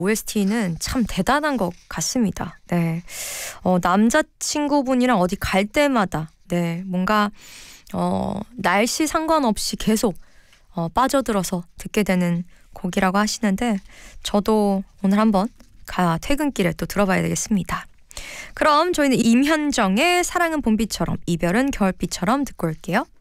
OST는 참 대단한 것 같습니다. 네, 남자친구분이랑 어디 갈 때마다 네, 뭔가 날씨 상관없이 계속 빠져들어서 듣게 되는 곡이라고 하시는데 저도 오늘 한번 퇴근길에 또 들어봐야 되겠습니다. 그럼 저희는 임현정의 사랑은 봄비처럼 이별은 겨울비처럼 듣고 올게요.